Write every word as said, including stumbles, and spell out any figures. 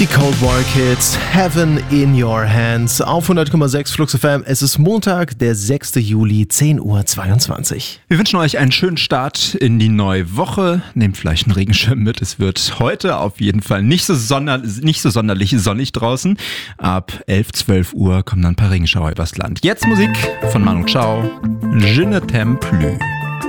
Die Cold War Kids, Heaven in Your Hands, auf hundert Komma sechs Flux F M. Es ist Montag, der sechster Juli, zehn Uhr zweiundzwanzig. Wir wünschen euch einen schönen Start in die neue Woche. Nehmt vielleicht einen Regenschirm mit. Es wird heute auf jeden Fall nicht so, sonder, nicht so sonderlich sonnig draußen. Ab elf, zwölf Uhr kommen dann ein paar Regenschauer übers Land. Jetzt Musik von Manu Chao. Je ne t'aime plus.